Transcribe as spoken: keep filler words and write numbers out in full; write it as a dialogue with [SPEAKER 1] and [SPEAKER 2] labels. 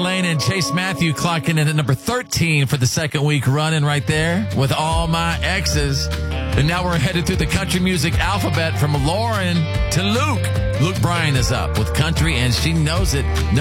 [SPEAKER 1] Lane and Chase Matthew clocking in at number thirteen for the second week running right there with All My Exes. And now we're headed through the country music alphabet from Lauren to Luke. Luke Bryan is up with country, and she knows it.